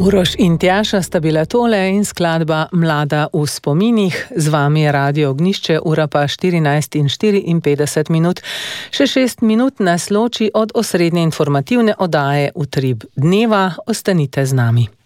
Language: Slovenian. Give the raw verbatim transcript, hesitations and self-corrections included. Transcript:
Uroš in Tjaša sta bila tole in skladba Mlada v spominih. Z vami je Radio Ognjišče, ura pa štirinajst in štiriinpetdeset minut. Še šest minut nas loči od osrednje informativne oddaje Utrip dneva. Ostanite z nami.